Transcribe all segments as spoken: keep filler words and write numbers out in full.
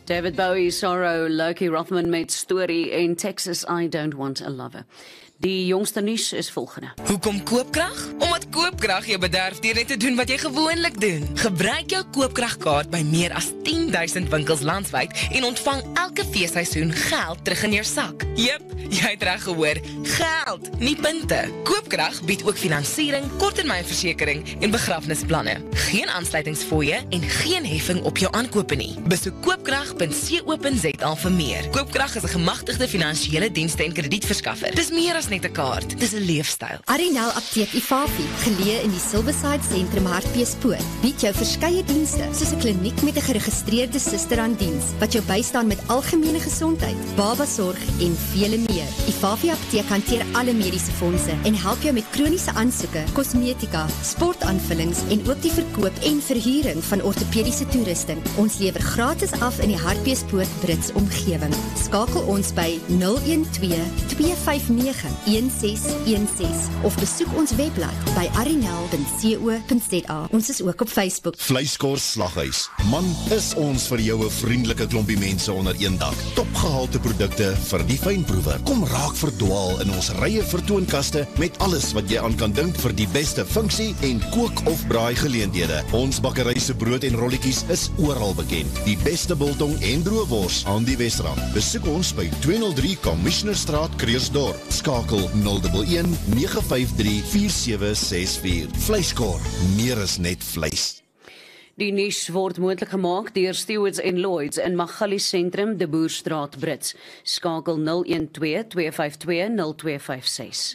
David Bowie, Sorrow, Loki Rothman met Story en Texas, I Don't Want a Lover. Die jongste nuus is volgende. Hoekom koopkrag? Omdat koopkrag jou bederf deur net te doen wat jy gewoonlik doen. Gebruik jou koopkragkaart by meer as tien duisend winkels landwyd en ontvang elke feesseisoen geld terug in jou sak. Jep, jy het reg gehoor, geld, nie punte. Koopkrag bied ook finansiering, korttermynversekering en begrafnisplanne. Geen aansluitingsfooie en geen heffing op jou aankope nie. Besoek koopkrag punt co punt za vir meer. Koopkrag is 'n gemagtigde finansiële dienste en kredietverskaffer. Dis meer as net 'n kaart, dis 'n leefstyl. Arinel Apteek Ifafi, geleë in die Silverside Sentrum Hartbeespoort, bied jou verskeie dienste, soos 'n kliniek met 'n geregistreerde suster aan diens, wat jou bystaan met algemene gesondheid, babasorg en vele meer. Ifafi Apteek hanteer alle mediese fondse en help jou met kroniese aansoeke, kosmetika, sportaanvullings en ook die verkoop en verhuuring van ortopediese toerusting. Ons lewer gratis af in die Hartbeespoort Brits omgewing. Skakel ons by nul een twee twee vyf nege een ses een ses of besoek ons webblad by arinel punt co punt za. Ons is ook op Facebook. Vleiskors Slaghuis. Man, is ons vir jou 'n vriendelike klompie mense onder een dak. Topgehalte produkte vir die fynproewe. Kom raak verdwaal in ons rye vertoonkaste met alles wat jy aan kan dink vir die beste funksie en kook of braai geleenthede. Ons bakkery se brood en rolletjies is oral bekend. Die beste biltong en droëwors aan die Wesrand. Besoek ons by tweehonderd drie Commissionerstraat, Krugersdorp. Skakel nul een een nege vyf drie vier sewe ses vier. Vleiskor, meer as net vleis. Die nuus word moontlik gemaak deur Stewards en Lloyds in Magalies Sentrum, De Boerstraat, Brits. Skakel nul een twee twee vyf twee nul twee vyf ses.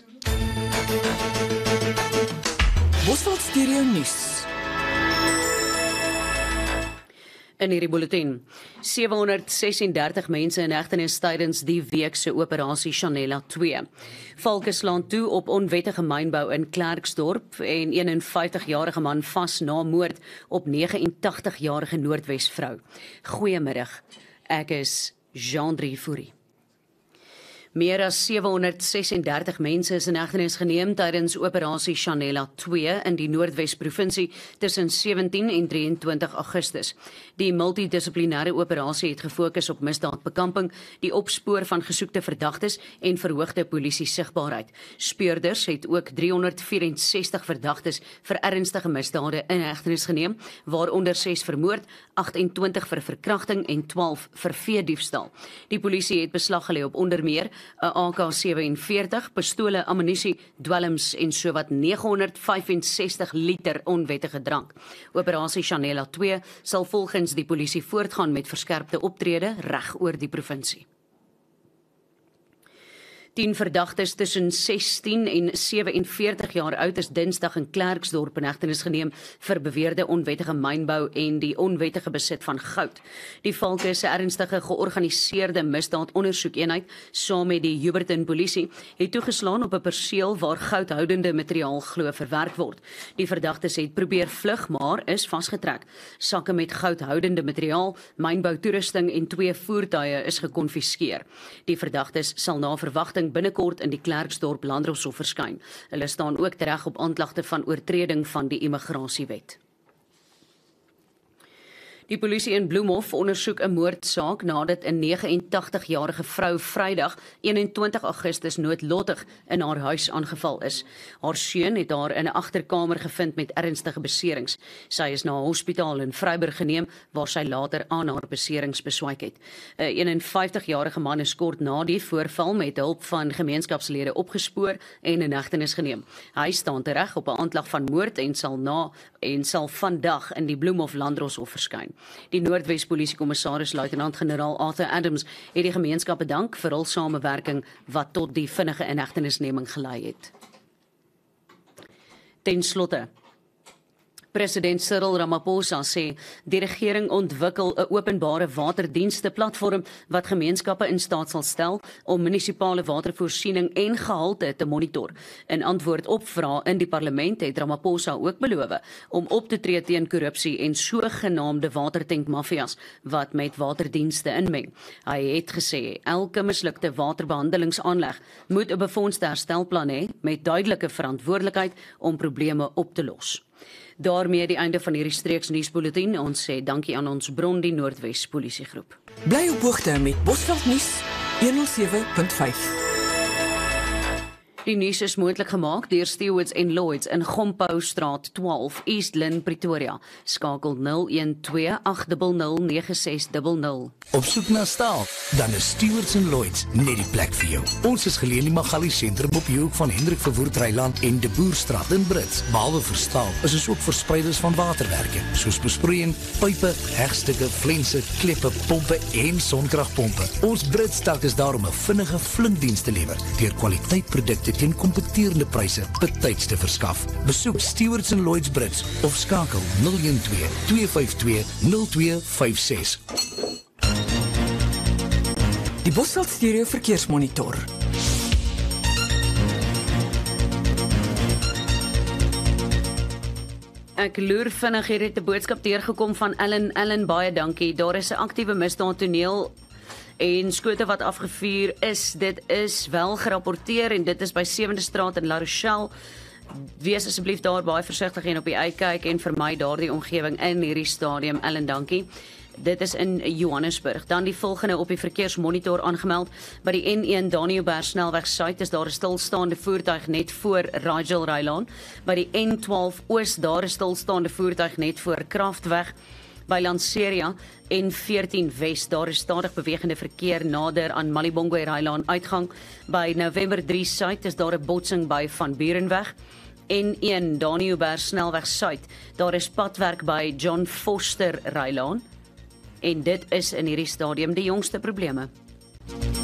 Bosveld Stereo Nuus. In hierdie bulletin, sewehonderd ses-en-dertig mense in hegtenis tydens die week se operasie Chanela twee. Valke slaan toe op onwettige mynbou in Klerksdorp en een en vyftig-jarige man vas na moord op nege-en-tagtig-jarige Noordwes vrou. Goeiemiddag, ek is Jean-Drie Fourie. Meer as sewehonderd ses-en-dertig mense is in hegtenis geneem tydens operasie Chanela twee in die Noordwes provinsie tussen sewentien en drieëntwintig Augustus. Die multidissiplinêre operasie het gefokus op misdaadbekamping, die opspoor van gesoekte verdagtes en verhoogde polisie sigbaarheid. Speurders het ook driehonderd vyf-en-sestig verdagtes vir ernstige misdade in hegtenis geneem, waaronder ses vir moord, agt-en-twintig vir verkrachting en twaalf vir veediefstal. Die polisie het beslag gelê op onder meer 'n A K sewenveertig, pistole, ammunisie, dwelms en sowat negehonderdvyf-en-sestig liter onwettige drank. Operasie Chanela twee sal volgens die polisie voortgaan met verskerpte optrede reg oor die provinsie. tien verdagtes tussen sestien en sewenveertig jaar oud is Dinsdag in Klerksdorp in hegtenis geneem vir beweerde onwettige mynbou en die onwettige besit van goud. Die Valke se ernstige georganiseerde misdaadondersoekeenheid saam met die Huberton polisie het toegeslaan op 'n perseel waar goudhoudende materiaal glo verwerk word. Die verdagtes het probeer vlug, maar is vasgetrek. Sakke met goudhoudende materiaal, mynboutoerusting en twee voertuie is gekonfiskeer. Die verdagtes sal na verwagting binnekort in die Klerksdorp Landdroshof verskyn. Hulle staan ook tereg op aanklagte van oortreding van die immigrasiewet. Die polisie in Bloemhof ondersoek 'n moordsaak nadat 'n nege-en-tagtig-jarige vrou Vrydag eenentwintig Augustus noodlottig in haar huis aangeval is. Haar seun het haar in 'n agterkamer gevind met ernstige beserings. Sy is na 'n hospitaal in Vryburg geneem waar sy later aan haar beserings beswyk het. 'n eenenvyftig-jarige man is kort na die voorval met hulp van gemeenskapslede opgespoor en in hegtenis geneem. Hy staan tereg op 'n aanklag van moord en sal na en sal vandag in die Bloemhof Landdroshof verskyn. Die Noordwes Polisiekommissaris Luitenant-generaal Arthur Adams het die gemeenskap bedank vir hul samewerking wat tot die vinnige inhegtenisneming gelei het. Ten slotte, President Cyril Ramaphosa sê die regering ontwikkel 'n openbare waterdienste platform wat gemeenskappe in staat sal stel om munisipale watervoorsiening en gehalte te monitor. In antwoord op vrae in die parlement het Ramaphosa ook beloof om op te tree teen korrupsie en sogenaamde watertankmafias wat met waterdienste inmeng. Hy het gesê elke mislukte waterbehandelingsaanleg moet 'n befondste herstelplan hê met duidelike verantwoordelikheid om probleme op te los. Daarmee die einde van hierdie streeks nuusbulletin. Ons sê dankie aan ons bron die Noordwes Polisiegroep. Bly op hoogte met Bosveld nuus honderdsewe punt vyf. Die nuus is moontlik gemaak deur Stewards en Lloyds in Gompo Straat twaalf, East Lynn, Pretoria. Skakel nul een twee agt nul nul nege ses nul nul. Op soek na staal? Dan is Stewards en Lloyds net die plek vir jou. Ons is geleë in die Magali sentrum op die hoek van Hendrik Verwoerd Ryland en De Boerstraat in Brits. Behalwe vir staal is ons ook verspreiders van waterwerke, soos besproeiing, pype, hegstukke, flense, kleppe, pompe en sonkragpompe. Ons Brits sterk is daar om 'n vinnige flink diens te lewer deur kwaliteitprodukte teen kompeterende pryse betyds te verskaf. Besoek Stewards en Lloyds Brits of skakel nul een twee twee vyf twee nul twee vyf ses. Die Bosveld Stereo Verkeersmonitor. Ek loer vinnig, hier het 'n boodskap deurgekom van Ellen. Ellen, baie dankie. Daar is 'n aktiewe misdaad toneel en skote wat afgevuur is. Dit is wel gerapporteer en dit is by Sewende Straat in La Rochelle. Wees asseblief daar baie versigtig en op die uitkyk en vermy daardie omgewing in hierdie stadium. Ellen, dankie. Dit is in Johannesburg. Dan die volgende op die verkeersmonitor aangemeld. By die N een Daniëlberg snelweg suid is daar 'n stilstaande voertuig net voor Rigel Rylaan. By die N twaalf oos daar 'n stilstaande voertuig net voor Kraftweg. By Lanseria en veertien Wes, daar is stadig bewegende verkeer nader aan Malibongwe Rylaan uitgang. By November drie Suid is daar 'n botsing by Van Burenweg. N een Daniëlberg snelweg suid, daar is padwerk by John Foster Rylaan. En dit is in hierdie stadium die jongste probleme.